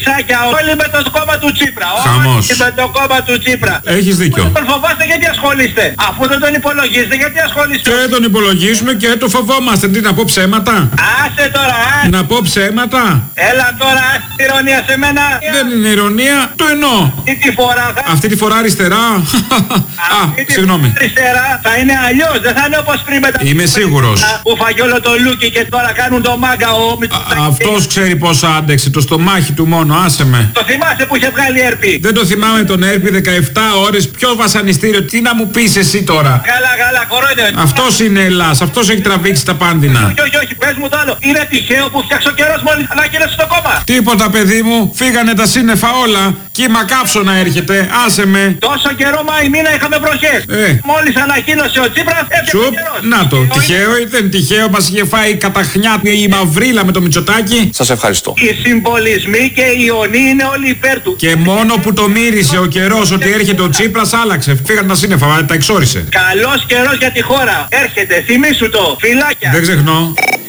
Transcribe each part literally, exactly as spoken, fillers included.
μισάκια όλοι με το κόμμα του Τσίπρα. Χαμός. Όλοι με το κόμμα του Τσίπρα. Έχεις δίκιο. Τον φοβάστε γιατί ασχολείστε. Αφού δεν τον υπολογίζετε γιατί ασχολείστε. Και τον υπολογίζουμε και το φοβόμαστε. Τι να πω ψέματα. Άσε τώρα, άσε. Να πω ψέματα. Έλα τώρα, άσε την ηρωνία σε μένα. Δεν είναι ηρωνία, το εννοώ. Αυτή τη φορά θα... Αυτή τη φορά αριστερά. Α, συγγνώμη. Αριστερά θα είναι αλλιώς, δεν θα είναι όπως πριν με τα... Είμαι σίγουρος. Που φαγεί όλο το λούκι και τώρα κάνουν το μάγκα ο Μητσοτάκης. Αυτός ξέρει πόσο άντεξε, το στομάχι του μόνο, άσε με. Το θυμάσαι που είχε βγάλει έρπη. Δεν το θυμάμαι τον έρπη δεκαεπτά ώρες, ποιο βασανιστήριο, τι να μου πεις εσύ τώρα. Καλά, καλά, κορόιδε. Αυτός είναι Ελλάς, αυτός έχει τραβήξει τα πάνδυνα. Όχι, όχι, όχι, πες μου το άλλο. Είναι τυχαίο που φτιάξε ο καιρός μόλις ανακοίνωσε στο κόμμα. Τίποτα παιδί μου, φύγανε τα σύννεφα όλα. Κύμα κάψωνα έρχεται, άσε με. Τόσο καιρό Μάη μήνα είχαμε βροχές. Ε. Μόλις ανακοίνωσε ο Τσίπρας έφτιαξε ο καιρός. Να το, τυχαίο ή δεν τυχαίο, μας είχε φάει καταχνιά η μαυρίλα με το Μητσοτάκη. Σας ευχαριστώ. Οι συμπολισμοί και οι ιονοί είναι όλοι υπέρ του. Και μόνο που το μύρισε ο καιρός ότι έρχεται ο Τσίπρας άλλαξε. Φύγανε τα σύννεφα, τα εξόρισε. Καλός καιρός για τη χώρα. Έρχεται, θυμήσου το. Φυλάκια. Δεν ξεχνώ.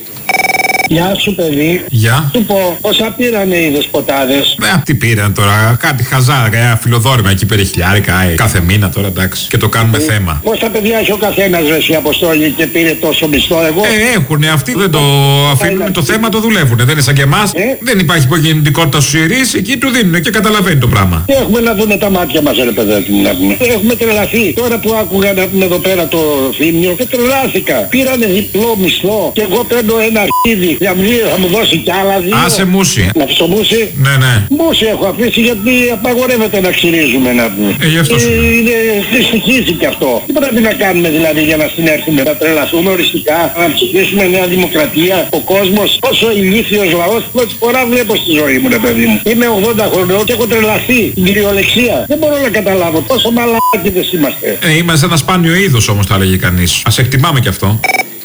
Γεια σου παιδί. Γεια. Του πω πόσα πήρανε οι δεσποτάδες. Ε, τι πήραν τώρα, κάτι χαζάρικα, ένα φιλοδόρημα εκεί πέρα χιλιάρικα, ε, κάθε μήνα τώρα εντάξει. Και το κάνουμε ε, θέμα. Πόσα παιδιά έχει ο καθένας ρε η Αποστόλη και πήρε τόσο μισθό εγώ. Ε, έχουνε, αυτοί δεν το αφήνουν, το θέμα το δουλεύουνε. Δεν είναι σαν και εμάς. Ε? Δεν υπάρχει υπογεννητικότητα στους ιερείς, εκεί του δίνουν και καταλαβαίνει το πράγμα. Έχουμε να δούμε τα μάτια μας ρε παιδάκι μου να πούμε. Έχουμε τρελαθεί. Τώρα που άκουγα να πούμε εδώ πέρα το θύμιο και τρελάθηκα. Πήρανε διπλό μισθό και εγώ παίρνω ένα αρχίδι. Για μνήμα θα μου δώσει κι άλλα δύο. Άσε μουσι. Να αφήσω μουσι. Ναι, ναι. Μουσι έχω αφήσει γιατί απαγορεύεται να ξυρίζουμε να πούμε. Ε, γι' αυτό σου. Είναι δυστυχίζει κι αυτό. Τι πρέπει να κάνουμε δηλαδή για να συνέρθουμε, να τρελαθούμε οριστικά, να ψηφίσουμε Νέα Δημοκρατία. Ο κόσμος, όσο ηλίθιος λαός, πρώτη φορά βλέπω στη ζωή μου, ρε παιδί μου. Είμαι ογδόντα χρονών και έχω τρελαθεί την κυριολεξία. Δεν μπορώ να καταλάβω πόσο μαλάκιδες είμαστε. Ε, είμαστε ένα σπάνιο είδος όμως, θα έλεγε κανείς. Ας εκτιμάμε κι αυτό.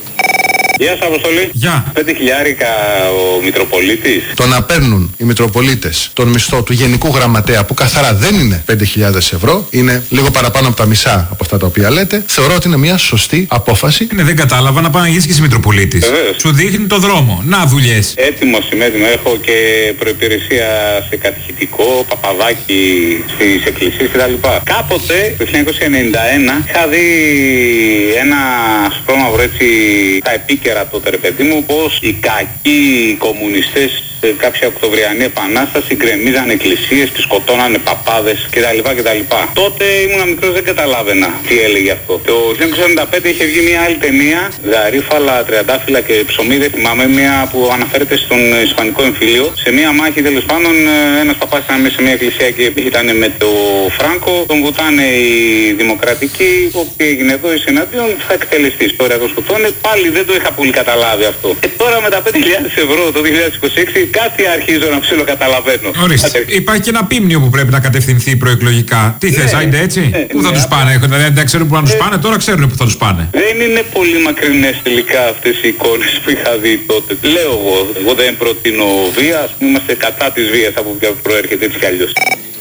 Γεια σας Αποστολή. Γεια. Πέντε χιλιάρικα ο Μητροπολίτης. Το να παίρνουν οι Μητροπολίτες τον μισθό του Γενικού Γραμματέα που καθαρά δεν είναι πέντε χιλιάδες ευρώ, είναι λίγο παραπάνω από τα μισά από αυτά τα οποία λέτε, θεωρώ ότι είναι μια σωστή απόφαση. Ναι, δεν κατάλαβα να πάει να γίνεις και εσύ Μητροπολίτης. Βεβαίως. Σου δείχνει το δρόμο. Να δουλειές. Έτοιμος είμαι, έτοιμο. Έχω και προϋπηρεσία σε κατηχητικό, παπαδάκι στις εκκλησίες κτλ. Κάποτε, το χίλια εννιακόσια ενενήντα ένα, είχα δει ένα σπρώμαυρο έτσι τα επίκαιρα τότε ρε παιδί μου, πως οι κακοί κομμουνιστές σε κάποια Οκτωβριανή Επανάσταση γκρεμίζαν εκκλησίες και σκοτώνανε παπάδες κτλ. κτλ. Τότε ήμουν μικρός, δεν καταλάβαινα τι έλεγε αυτό. Το χίλια εννιακόσια ενενήντα πέντε είχε βγει μια άλλη ταινία, Γαρίφαλα, Τριαντάφυλλα και Ψωμί, δεν θυμάμαι, μια που αναφέρεται στον Ισπανικό εμφύλιο. Σε μια μάχη τέλος πάντων ένας παπάς ήταν μέσα σε μια εκκλησία και ήταν με το Φράγκο, τον βουτάνε οι δημοκρατικοί, που έγινε εδώ εις εναντίον, θα εκτελεστείς. Τώρα τον σκοτώνε, πάλι δεν το είχα πολύ καταλάβει αυτό. Και τώρα με τα πέντε χιλιάδες ευρώ το δύο χιλιάδες είκοσι έξι κάτι αρχίζω να ψιλοκαταλαβαίνω. Ορίστε. Υπάρχει και ένα πίμνιο που πρέπει να κατευθυνθεί προεκλογικά. Τι θες, άιντε έτσι. Ναι, Πού θα ναι, τους πάνε, δηλαδή δεν ξέρουν που να τους πάνε, τώρα ξέρουν που θα τους πάνε. Δεν είναι πολύ μακρινές τελικά αυτές οι εικόνες που είχα δει τότε. Λέω εγώ, εγώ δεν προτείνω βία, ας πούμε είμαστε κατά της βίας από ποια προέρχεται έτσι κι αλλιώς.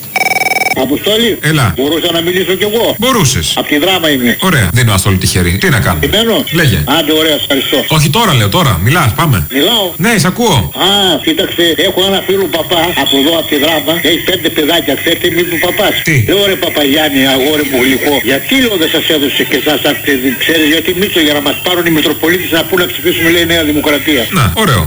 Αποστόλη, Έλα. μπορούσα να μιλήσω κι εγώ. Μπορούσες. Απ' τη Δράμα είμαι. Ωραία. Δεν είμαστε όλοι τυχεροί. Τι να κάνουμε. Μένω. Λέγε. Άντε, ωραία, ευχαριστώ. Όχι τώρα λέω, τώρα. Μιλάς, πάμε. Μιλάω. Ναι, σ' ακούω. Α, κοίταξε, έχω ένα φίλο παπά από εδώ από τη Δράμα, έχει πέντε παιδάκια, ξέρετε μη του παπάς. Τι? Λέω ρε Παπαγιάννη, αγόρι μου γλυκό, γιατί λέω δεν σας έδωσε και εσάς αυτή, ξέρεις γιατί Μίτσο για να μας πάρουν οι Μητροπολίτες να πούν να ψηφίσουμε λέει Νέα Δημοκρατία. Να, ωραίο.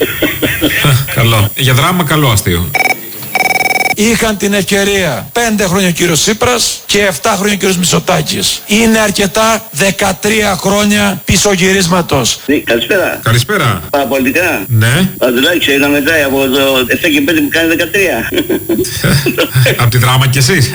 Καλό. Για Δράμα καλό αστείο. Είχαν την ευκαιρία πέντε χρόνια ο κύριος Τσίπρας και επτά χρόνια ο κύριος Μητσοτάκης. Είναι αρκετά δεκατρία χρόνια πισωγυρίσματος. Ναι, καλησπέρα. Καλησπέρα. Παραπολιτικά. Ναι. Αντουλάκη, ξέρει να μετράει από το επτά και πέντε που κάνει δεκατρία. Απ' τη Δράμα κι εσείς.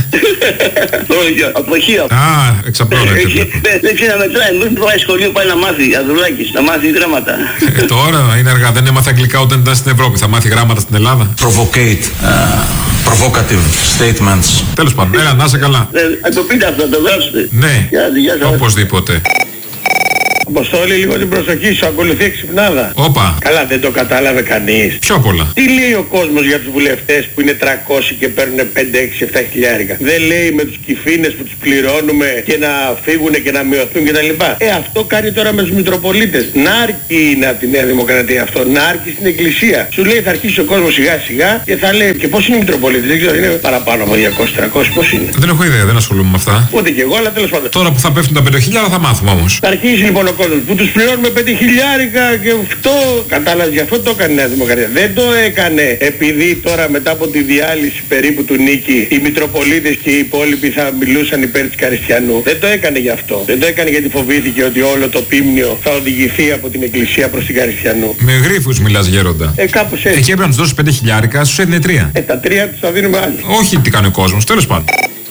Όχι, από χείο. Α, εξαπλώνεται. Δεν ξέρει να μετράει. Μην πάει σχολείο, πάει να μάθει. Αντουλάκης, να μάθει γράμματα. Ε, τώρα είναι αργά. Δεν έμαθε αγγλικά όταν ήταν στην Ευρώπη. Θα μάθει γράμματα στην Ελλάδα. Provocate. Provocative statements. Τέλος πάντων, έλα, να είσαι καλά. Θα το πείτε αυτό, το γράψετε. Ναι, Γεια σας. οπωσδήποτε. Αποστόλη, λίγο την προσοχή σου, ακολουθεί εξυπνάδα. Όπα. Καλά, δεν το κατάλαβε κανείς. Πιο πολλά. Τι λέει ο κόσμος για τους βουλευτές που είναι τριακόσιοι και παίρνουν πέντε, έξι, επτά χιλιάρικα? Δεν λέει με τους κυφίνες που τους πληρώνουμε και να φύγουν και να μειωθούν κτλ. Ε, αυτό κάνει τώρα με τους Μητροπολίτες. Να αρκεί είναι από τη Νέα Δημοκρατία αυτό. Να αρκεί στην Εκκλησία. Σου λέει θα αρχίσει ο κόσμος σιγά σιγά και θα λέει και πώς είναι οι Μητροπολίτες. Δεν ξέρω, είναι παραπάνω από διακόσιοι τριακόσιοι. Πώς είναι? Δεν έχω ιδέα, δεν ασχολούμαι με αυτά. Ούτε κι εγώ, αλλά τέλος πάντων. Τώρα που θα πέφτουν τα πέντε χιλιάδες θα μάθουμε όμως. Θα αρχίσει λοιπόν ο κόσμος που τους πληρώνουμε πέντε χιλιάρικα και αυτό. Κατάλαβες, γι' αυτό το έκανε η Νέα Δημοκρατία. Δεν το έκανε επειδή τώρα μετά από τη διάλυση περίπου του Νίκη οι Μητροπολίτες και οι υπόλοιποι θα μιλούσαν υπέρ της Καριστιανού. Δεν το έκανε γι' αυτό. Δεν το έκανε γιατί φοβήθηκε ότι όλο το πίμνιο θα οδηγηθεί από την Εκκλησία προς την Καριστιανού. Με γρίφους μιλάς, γέροντα. Ε, κάπως έτσι. Εκεί έπρεπε να τους δώσεις πέντε χιλιάρικα, σου έδινε τρία. Ε, τα τρία τους θα δίνουμε άλλοι. Όχι τι κάνει ο κόσμος, τέλος πάντων.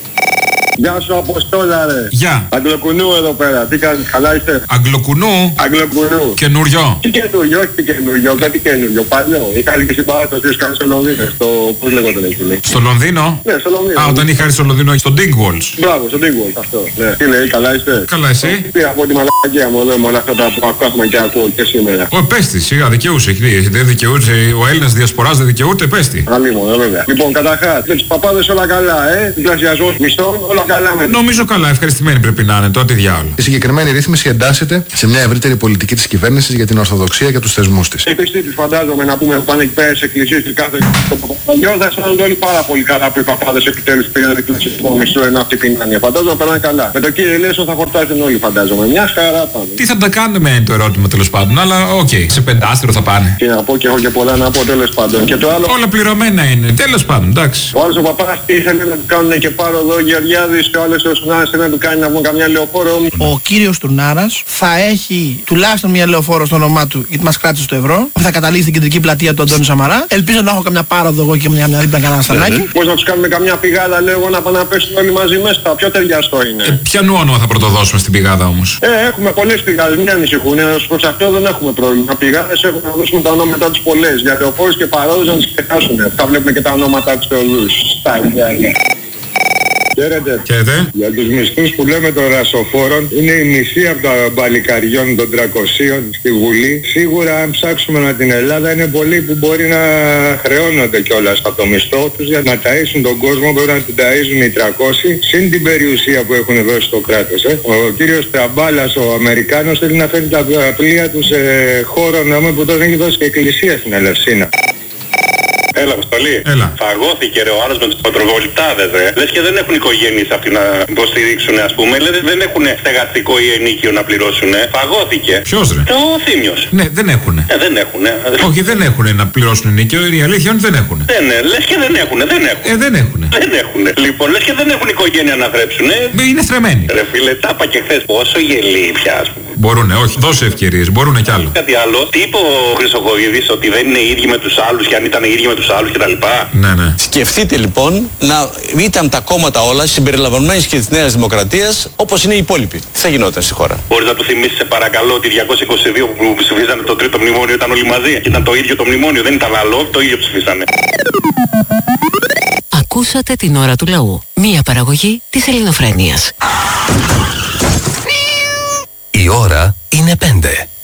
Γεια σου Αποστόλα ρε. Γεια. Αγγλοκουνού εδώ πέρα. Τι κάνεις, καλά είστε? Αγγλοκουνού. Αγγλοκουνού. Καινούριο. Τι καινούριο, όχι τι καινούριο, κάτι καινούριο. Παλιό. Είχα και στην παράδοση που κάνει στο Λονδίνο. Στο πώς λέγονταν εκεί. Στο Λονδίνο. Ναι, στο Λονδίνο. Α, όταν είχα έρθει στο Λονδίνο, στο Dingwalls. Μπράβο, στο Dingwalls αυτό. Ναι. Τι λέει, καλά είστε? Καλά εσύ. Πήρα από τη μαλακία μου εδώ, μόνο αυτά που ακούμε και ακούω και σήμερα. Ο πέστη, σιγά δικαιούσε. Δεν δικαιούσε. Ο Έλληνας διασποράς δεν δικαιούται, πέστη. Αλλή μου, βέβαια. Λοιπόν, καταρχάς, με τους παπάδες όλα καλά, ε. Διπλασιασμός μισθών, όλα καλά με. Νομίζω καλά, ευχαριστημένοι πρέπει να είναι. Τότε διάολο. Η συγκεκριμένη ρύθμιση εντάσσεται σε μια ευρύτερη πολιτική της κυβέρνησης για την Ορθοδοξία και τους θεσμούς της. Οι πιστοί τους φαντάζομαι να πούμε πάνε εκεί πέρα στις εκκλησίες και κάθε το παπαγιό θα αισθάνονται όλοι πάρα πολύ καλά που οι παπάδες επιτέλους πήγαν εκκλησιασμό μισθό ενώ αυτοί πεινάνε. Φαντάζομαι περνάνε καλά. Με το κύριο Ηλέσο θα χορτάσουν όλοι φαντάζομαι. Μια χαρά πάνε. Τι θα τα κάνουμε είναι το ερώτημα τέλος πάντων, αλλά οκ, okay, σε πεντάστερο θα πάνε. Και να πω και έχω και πολλά να πω τέλος πάντων. Και το άλλο. Όλα πληρωμένα είναι, τέλος πάντων, εντάξει. Ο άλλος ο παπάς ήθελε να του κάνουν και πάρω εδώ Γεωργιάδης και ο άλλος ο Σουνάρας να του κάνει να βγουν καμιά λεωφόρο. Ο κύριος Τουρνάρας θα έχει τουλάχιστον μια λεωφόρο στο όνομά του γιατί μας κράτησε το ευρώ. Θα καταλήξει στην κεντρική πλατεία του Αντώνη Σαμαρά. Ελπίζω να έχω καμιά πάροδο εγώ και μια, μια δίπλα κανένα στανάκι. Πώς να τους κάνουμε καμιά πηγάδα λέω εγώ να πάνε να πέσουν όλοι μαζί μέσα. Πιο ταιριαστό είναι. Ε, ποιανού όνομα θα πρωτοδώσουμε στην πηγάδα όμως? Ε, έχουμε πολλές πηγάδες, μην ανησυχούν. Ως προς αυτό δεν έχουμε πρόβλημα. Πηγάδες έχουμε να δώσουμε τα ονόματά τους πολλές. Για λεωφόρους και παρόδους να τις ξεχάσουν. Θα βλέπουμε και τα ονόματά τους όλους. Στα ίδια. Χαίρετε. Χαίρετε. Για τους μισθούς που λέμε των ρασοφόρων είναι η μισή από τα μπαλικαριών των τριακοσίων στη Βουλή. Σίγουρα αν ψάξουμε να την Ελλάδα είναι πολλοί που μπορεί να χρεώνονται κιόλας από το μισθό τους για να ταΐσουν τον κόσμο, πρέπει να την ταΐζουν οι τριακόσιοι συν την περιουσία που έχουν δώσει στο κράτος. Ε. Ο κύριος Τραμπάλας, ο Αμερικάνος, θέλει να φέρει τα πλοία του σε χώρο νόμο που τώρα έχει δώσει και εκκλησία στην Ελευσίνα. Έλα, Αποστολή. Έλα. Φαγώθηκε ρε ο άλλος με τους πατροβολητάδες, ρε. Λες και δεν έχουν οικογένειες αυτοί να υποστηρίξουν, ας πούμε. Λες δεν έχουν στεγαστικό ή ενίκιο να πληρώσουν. Φαγώθηκε. Ποιος ρε? Ο Θήμιος. Ναι, δεν έχουνε. Ε, δεν έχουνε. Όχι, δεν έχουνε να πληρώσουν ενίκιο. Η αλήθεια είναι ότι δεν έχουνε. Δεν, ναι, λες και δεν έχουνε, δεν έχουνε. Ε, δεν έχουνε. Δεν έχουνε. Λοιπόν, λες και δεν έχουν οικογένεια να θρέψουνε. Είναι θρεμμένοι. Ρε φίλε, τα είπα και χθες πόσο γελί πια, ας πούμε. Μπορούνε, όχι, δώσε ευκαιρίες, μπορούνε κι άλλο. Κάτι άλλο, τι είπε ο Χρυσοχοίδης, ότι δεν είναι οι ίδιοι με τους άλλους και αν ήταν οι ίδιοι με τους άλλους κτλ. Ναι, ναι. Σκεφτείτε λοιπόν να ήταν τα κόμματα όλα συμπεριλαμβανομένης και της Νέας Δημοκρατίας όπως είναι οι υπόλοιποι. Τι θα γινόταν στη χώρα? Μπορείς να του θυμίσεις σε παρακαλώ ότι διακόσια είκοσι δύο που ψηφίζανε το τρίτο μνημόνιο ήταν όλοι μαζί? Ήταν το ίδιο το μνημόνιο, δεν ήταν άλλο, το ίδιο ψηφίσανε. Ακούσατε την ώρα του λαού. Μία παραγωγή της Ελληνοφρένειας. Η ώρα είναι πέντε.